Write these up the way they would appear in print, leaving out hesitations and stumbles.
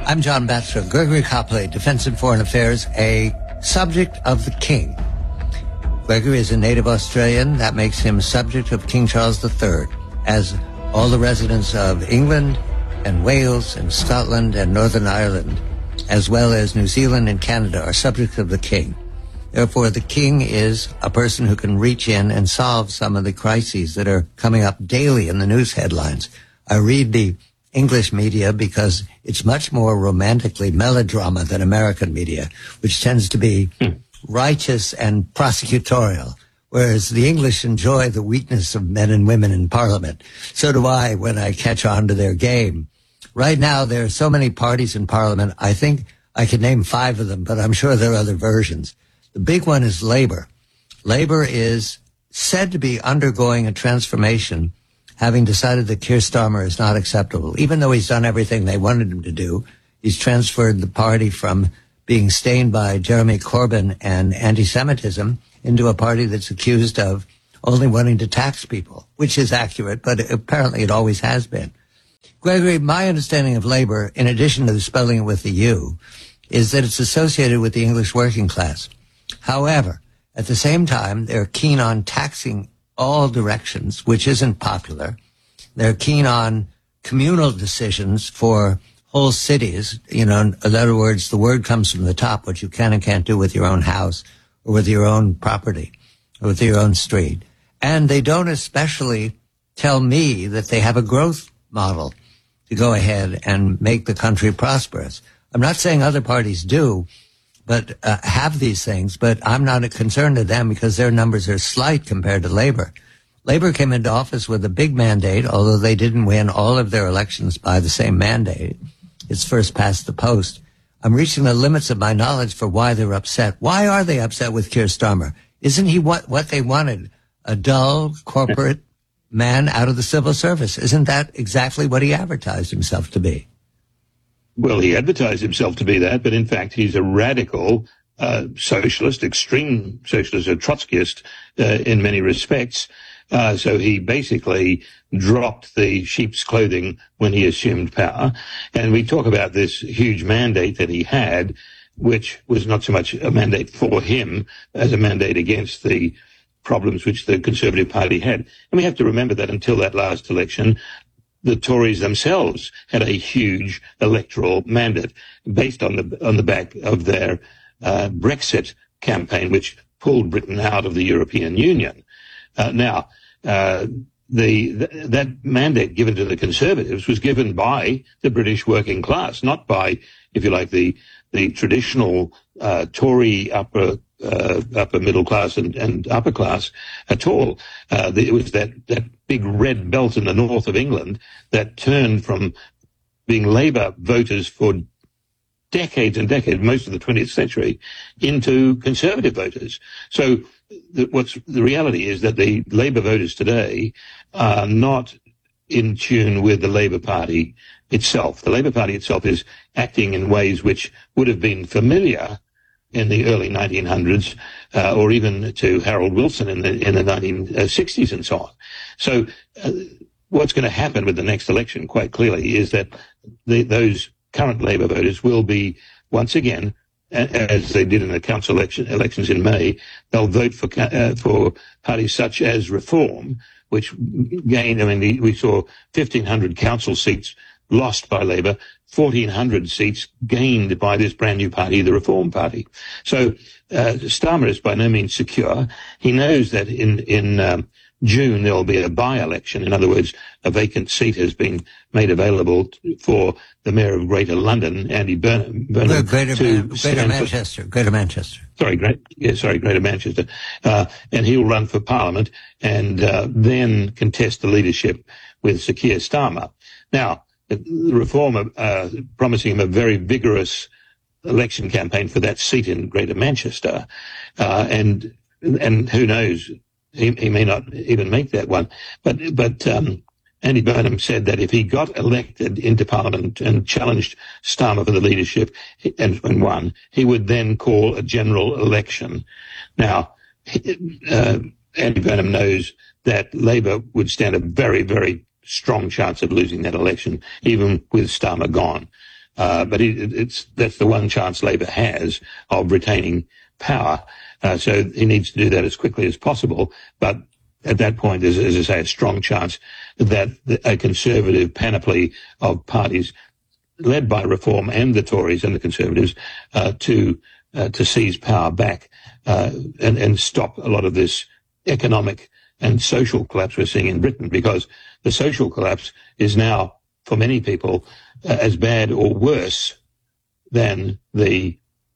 I'm John Batchelor. Gregory Copley, Defense and Foreign Affairs, a subject of the King. Gregory is a native Australian. That makes him subject of King Charles III, as all the residents of England and Wales and Scotland and Northern Ireland, as well as New Zealand and Canada, are subjects of the King. Therefore, the King is a person who can reach in and solve some of the crises that are coming up daily in the news headlines. I read the English media because it's much more romantically melodrama than American media, which tends to be righteous and prosecutorial, whereas the English enjoy the weakness of men and women in Parliament. So do I when I catch on to their game. Right now, there are so many parties in Parliament, I think I could name 5 of them, but I'm sure there are other versions. The big one is Labour. Labour is said to be undergoing a transformation, having decided that Keir Starmer is not acceptable. Even though he's done everything they wanted him to do, he's transferred the party from being stained by Jeremy Corbyn and anti-Semitism into a party that's accused of only wanting to tax people, which is accurate, but apparently it always has been. Gregory, my understanding of Labour, in addition to the spelling it with the U, is that it's associated with the English working class. However, at the same time, they're keen on taxing all directions, which isn't popular. They're keen on communal decisions for whole cities. You know, in other words, the word comes from the top, what you can and can't do with your own house or with your own property or with your own street. And they don't especially tell me that they have a growth model to go ahead and make the country prosperous. I'm not saying other parties do, but have these things, but I'm not concerned to them because their numbers are slight compared to Labour. Labour came into office with a big mandate, although they didn't win all of their elections by the same mandate. It's first past the post. I'm reaching the limits of my knowledge for why they're upset. Why are they upset with Keir Starmer? Isn't he what they wanted? A dull corporate man out of the civil service. Isn't that exactly what he advertised himself to be? Well, he advertised himself to be that, but in fact, he's a radical socialist, extreme socialist, a Trotskyist in many respects. So he basically dropped the sheep's clothing when he assumed power. And we talk about this huge mandate that he had, which was not so much a mandate for him as a mandate against the problems which the Conservative Party had. And we have to remember that until that last election, the Tories themselves had a huge electoral mandate based on the back of their Brexit campaign, which pulled Britain out of the European Union. That mandate given to the Conservatives was given by the British working class, not by, if you like, the traditional Tory upper middle class and upper class at all. It was that big red belt in the north of England that turned from being Labour voters for decades and decades, most of the 20th century, into Conservative voters. So the reality is that the Labour voters today are not in tune with the Labour Party itself. The Labour Party itself is acting in ways which would have been familiar in the early 1900s, or even to Harold Wilson in the 1960s and so on. So what's going to happen with the next election, quite clearly, is that those current Labour voters will be, once again, as they did in the council elections in May, they'll vote for parties such as Reform, which gained, we saw 1,500 council seats lost by Labour, 1,400 seats gained by this brand new party, the Reform Party. So Starmer is by no means secure. He knows that in June there will be a by-election. In other words, a vacant seat has been made available for the Mayor of Greater London, Andy Burnham. Greater Manchester. Greater Manchester. And he'll run for Parliament and then contest the leadership with Sir Keir Starmer. Now, the Reform promising him a very vigorous election campaign for that seat in Greater Manchester, and who knows, he may not even make that one. But Andy Burnham said that if he got elected into Parliament and challenged Starmer for the leadership and won, he would then call a general election. Now, Andy Burnham knows that Labour would stand a very, very strong chance of losing that election, even with Starmer gone. But that's the one chance Labor has of retaining power. So he needs to do that as quickly as possible. But at that point, there's, as I say, a strong chance that a conservative panoply of parties led by Reform and the Tories and the Conservatives to seize power back and stop a lot of this economic and social collapse we're seeing in Britain, because the social collapse is now, for many people, as bad or worse than the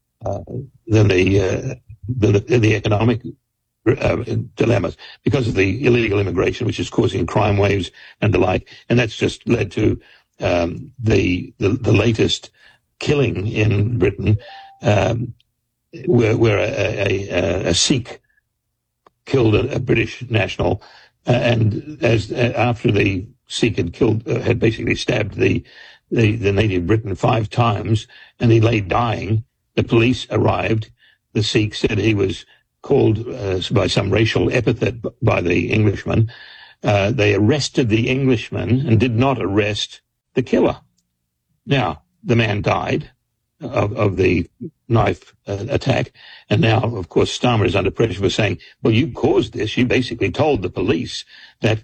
economic dilemmas, because of the illegal immigration, which is causing crime waves and the like. And that's just led to the latest killing in Britain, where a Sikh killed a British national, and after the Sikh had basically stabbed the native Briton 5 times, and he lay dying. The police arrived. The Sikh said he was called by some racial epithet by the Englishman. They arrested the Englishman and did not arrest the killer. Now, the man died of the knife attack, and now, of course, Starmer is under pressure for saying, well, you caused this. You basically told the police that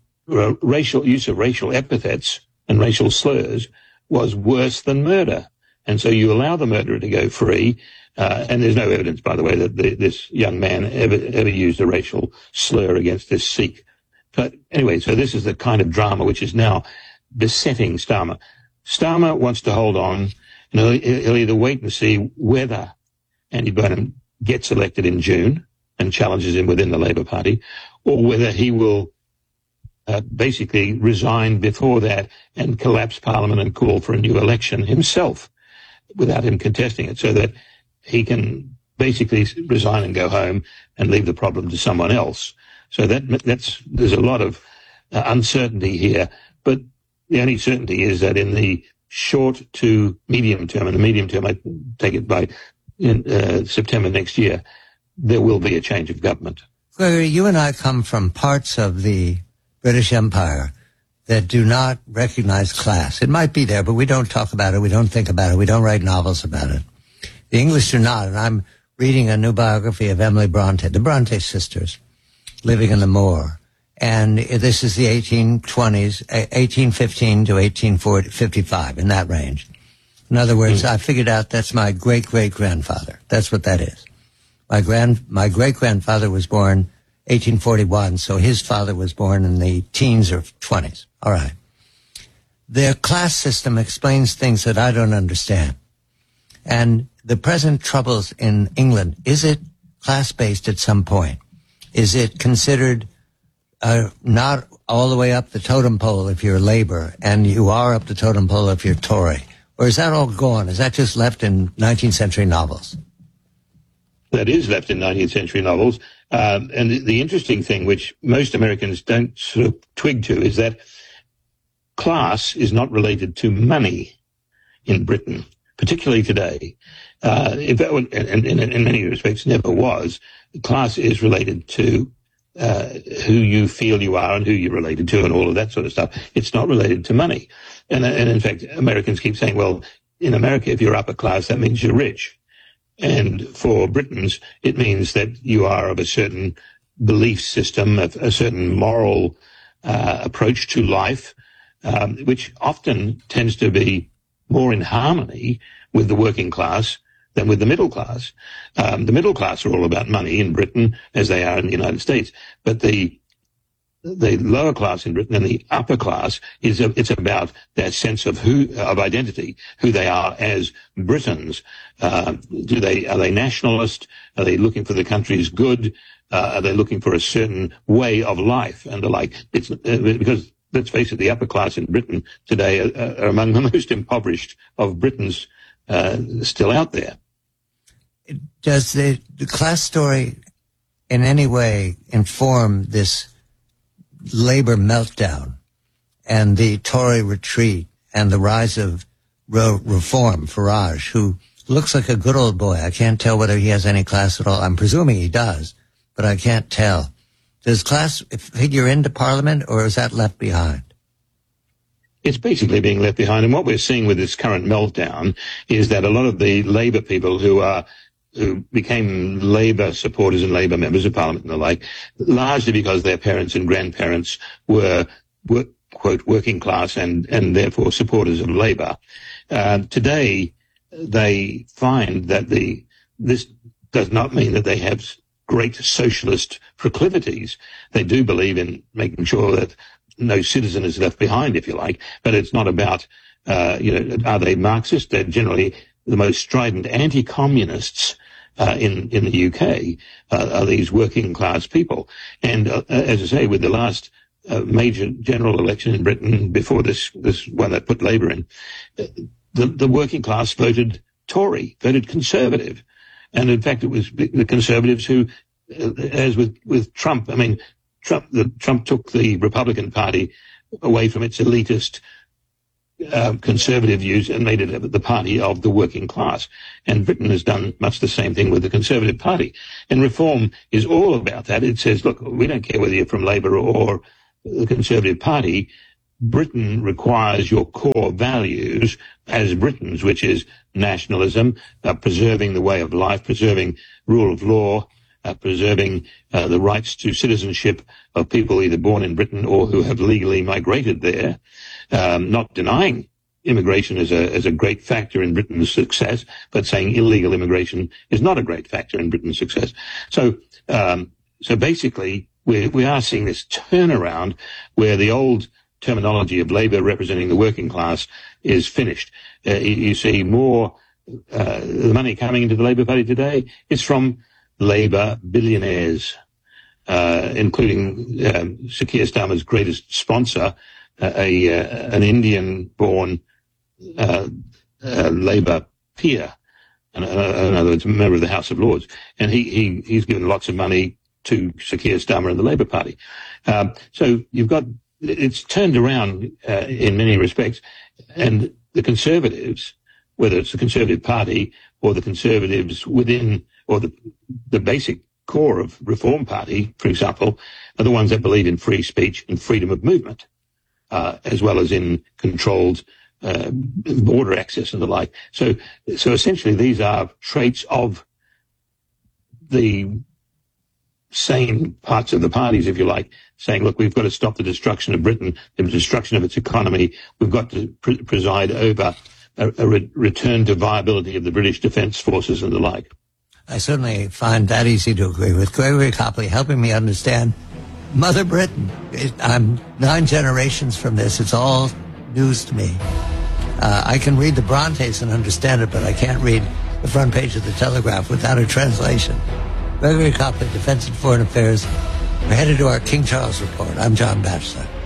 use of racial epithets and racial slurs was worse than murder. And so you allow the murderer to go free. And there's no evidence, by the way, that this young man ever used a racial slur against this Sikh. But anyway, so this is the kind of drama which is now besetting Starmer. Starmer wants to hold on. You know, he'll either wait and see whether Andy Burnham gets elected in June and challenges him within the Labour Party, or whether he will basically resign before that and collapse Parliament and call for a new election himself without him contesting it, so that he can basically resign and go home and leave the problem to someone else. So there's a lot of uncertainty here, but the only certainty is that in the short to medium term, and the medium term, I take it by September next year, there will be a change of government. Gregory, you and I come from parts of the British Empire that do not recognize class. It might be there, but we don't talk about it, we don't think about it, we don't write novels about it. The English do not, and I'm reading a new biography of Emily Bronte, the Bronte sisters, living in the moor. And this is the 1820s, 1815 to 1855, in that range. In other words, I figured out that's my great-great-grandfather. That's what that is. My great-grandfather was born 1841, so his father was born in the teens or 20s. All right. Their class system explains things that I don't understand. And the present troubles in England, is it class-based at some point? Is it considered not all the way up the totem pole if you're Labour, and you are up the totem pole if you're Tory? Or is that all gone? Is that just left in 19th century novels? That is left in 19th century novels. And the interesting thing, which most Americans don't sort of twig to, is that class is not related to money in Britain, particularly today. In fact, and in many respects never was. Class is related to who you feel you are and who you're related to and all of that sort of stuff. It's not related to money. And in fact, Americans keep saying, well, in America, if you're upper class, that means you're rich. And for Britons, it means that you are of a certain belief system, a certain moral approach to life, which often tends to be more in harmony with the working class than with the middle class. The middle class are all about money in Britain, as they are in the United States. But the lower class in Britain and the upper class it's about their sense of identity, who they are as Britons. Are they nationalist? Are they looking for the country's good? Are they looking for a certain way of life and the like? It's because, let's face it, the upper class in Britain today are among the most impoverished of Britons still out there. Does the class story in any way inform this Labour meltdown and the Tory retreat and the rise of Reform, Farage, who looks like a good old boy? I can't tell whether he has any class at all. I'm presuming he does, but I can't tell. Does class figure into Parliament, or is that left behind? it's basically being left behind. And what we're seeing with this current meltdown is that a lot of the Labour people who became Labour supporters and Labour members of Parliament and the like, largely because their parents and grandparents were quote, working class and therefore supporters of Labour. Today, they find that this does not mean that they have great socialist proclivities. They do believe in making sure that no citizen is left behind, if you like, but it's not about, are they Marxist? They're generally the most strident anti-communists in the UK are these working class people. And as I say, with the last major general election in Britain before this one that put Labour in, the working class voted Tory, voted Conservative. And in fact, it was the Conservatives who, as with Trump, I mean, Trump took the Republican Party away from its elitist conservative views and made it the party of the working class. And Britain has done much the same thing with the Conservative Party. And Reform is all about that. It says, look, we don't care whether you're from Labour or the Conservative Party. Britain requires your core values as Britons, which is nationalism, preserving the way of life, preserving rule of law, preserving the rights to citizenship of people either born in Britain or who have legally migrated there, not denying immigration as a great factor in Britain's success, but saying illegal immigration is not a great factor in Britain's success. So basically, we are seeing this turnaround where the old terminology of Labour representing the working class is finished. You see more the money coming into the Labour Party today is from Labour billionaires, including Sir Keir Starmer's greatest sponsor, an Indian-born Labour peer, in other words, a member of the House of Lords, and he's given lots of money to Sir Keir Starmer and the Labour Party. So it's turned around in many respects, and the Conservatives, whether it's the Conservative Party or the Conservatives within, or the basic core of Reform Party, for example, are the ones that believe in free speech and freedom of movement, as well as in controlled border access and the like. So essentially these are traits of the sane parts of the parties, if you like, saying, look, we've got to stop the destruction of Britain, the destruction of its economy. We've got to preside over a return to viability of the British Defence Forces and the like. I certainly find that easy to agree with. Gregory Copley helping me understand Mother Britain. I'm 9 generations from this. It's all news to me. I can read the Brontes and understand it, but I can't read the front page of the Telegraph without a translation. Gregory Copley, Defense and Foreign Affairs. We're headed to our King Charles report. I'm John Batchelor.